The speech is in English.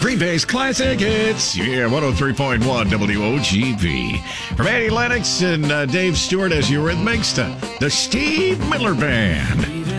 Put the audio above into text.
Green Bay's classic hits. Yeah, 103.1 WOGV. From Annie Lennox and Dave Stewart as Eurythmics to the Steve Miller Band.